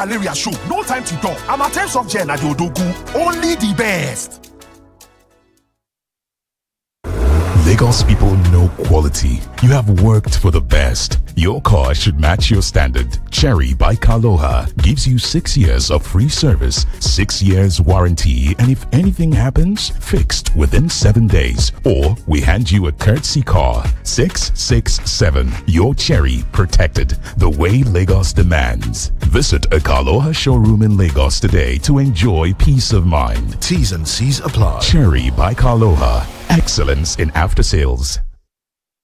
malaria show, no time to talk. Amatem soft gel na the odogu, only the best. Lagos people know quality. You have worked for the best. Your car should match your standard. Cherry by Kaloha gives you 6 years of free service, 6 years warranty, and if anything happens, fixed within 7 days. Or we hand you a courtesy car. 667. Your Cherry protected the way Lagos demands. Visit a Kaloha showroom in Lagos today to enjoy peace of mind. T's and C's apply. Cherry by Kaloha. Excellence in after sales.